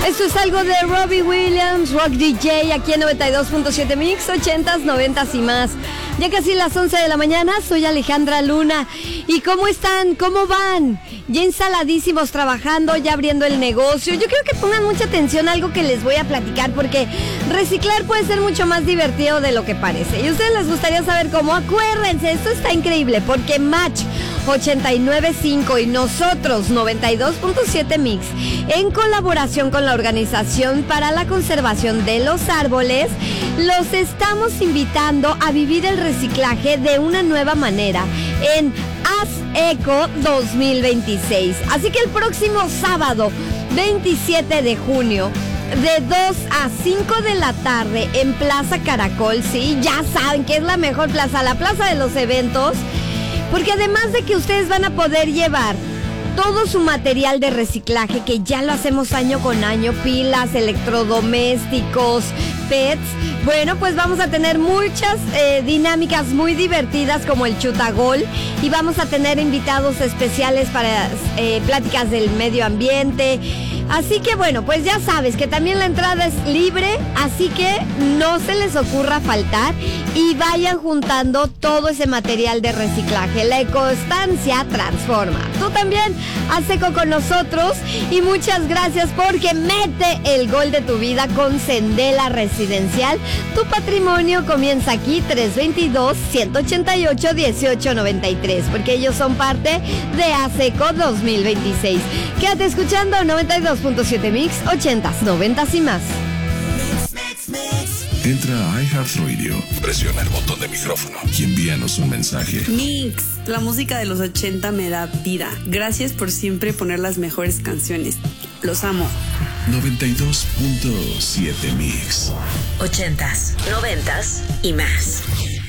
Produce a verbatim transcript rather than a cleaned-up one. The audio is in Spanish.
Esto es algo de Robbie Williams, Rock D J, aquí en noventa y dos punto siete Mix, ochentas, noventas y más. Ya casi las once de la mañana, soy Alejandra Luna. ¿Y cómo están? ¿Cómo van? Ya instaladísimos trabajando, ya abriendo el negocio. Yo quiero que pongan mucha atención a algo que les voy a platicar, porque reciclar puede ser mucho más divertido de lo que parece. Y a ustedes les gustaría saber cómo. Acuérdense, esto está increíble, porque Match ochenta y nueve punto cinco y nosotros noventa y dos punto siete Mix, en colaboración con la Organización para la Conservación de los Árboles, los estamos invitando a vivir el reciclaje de una nueva manera en Haz Eco dos mil veintiséis. Así que el próximo sábado veintisiete de junio, de dos a cinco de la tarde, en Plaza Caracol, sí, ya saben que es la mejor plaza, la plaza de los eventos, porque además de que ustedes van a poder llevar todo su material de reciclaje, que ya lo hacemos año con año, pilas, electrodomésticos, pets, bueno, pues vamos a tener muchas eh, dinámicas muy divertidas como el chutagol, y vamos a tener invitados especiales para eh, pláticas del medio ambiente. Así que bueno, pues ya sabes que también la entrada es libre, así que no se les ocurra faltar y vayan juntando todo ese material de reciclaje. La ecoestancia transforma. Tú también haz eco con nosotros y muchas gracias, porque mete el gol de tu vida con Sendela Residencial. Tu patrimonio comienza aquí, tres dos dos, uno ocho ocho, uno ocho nueve tres, porque ellos son parte de Haz Eco dos mil veintiséis. Quédate escuchando noventa y dos punto siete Mix, ochentas, noventas y más. Entra a iHeartRadio, presiona el botón de micrófono y envíanos un mensaje. Mix, la música de los ochenta me da vida. Gracias por siempre poner las mejores canciones. Los amo. noventa y dos punto siete Mix. Ochentas, noventas y más.